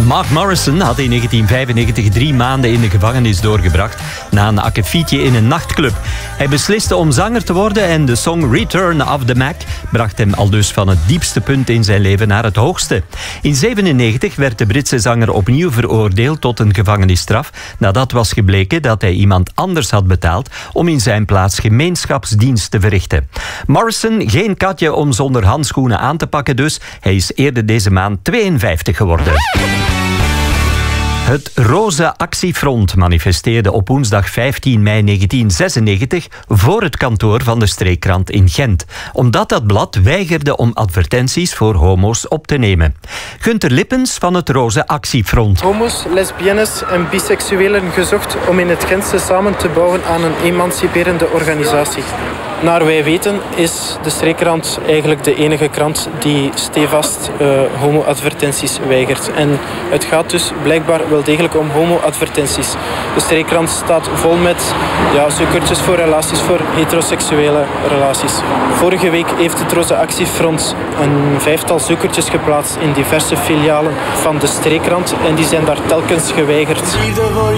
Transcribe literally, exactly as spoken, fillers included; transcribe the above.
Mark Morrison had in negentien vijfennegentig drie maanden in de gevangenis doorgebracht na een akkefietje in een nachtclub. Hij besliste om zanger te worden en de song Return of the Mac bracht hem aldus van het diepste punt in zijn leven naar het hoogste. In negentien zevenennegentig werd de Britse zanger opnieuw veroordeeld tot een gevangenisstraf nadat was gebleken dat hij iemand anders had betaald om in zijn plaats gemeenschapsdienst te verrichten. Morrison, geen katje om zonder handschoenen aan te pakken dus. Hij is eerder deze maand tweeënvijftig geworden. Het Roze Actiefront manifesteerde op woensdag vijftien mei negentien zesennegentig voor het kantoor van de streekkrant in Gent, omdat dat blad weigerde om advertenties voor homo's op te nemen. Gunther Lippens van het Roze Actiefront. Homo's, lesbiennes en biseksuelen gezocht om in het Gentse samen te bouwen aan een emanciperende organisatie. Naar wij weten is de streekkrant eigenlijk de enige krant die stevast uh, homo-advertenties weigert. En het gaat dus blijkbaar wel degelijk om homo-advertenties. De streekkrant staat vol met ja, zoekertjes voor relaties, voor heteroseksuele relaties. Vorige week heeft het Roze Actiefront een vijftal zoekertjes geplaatst in diverse filialen van de streekkrant en die zijn daar telkens geweigerd.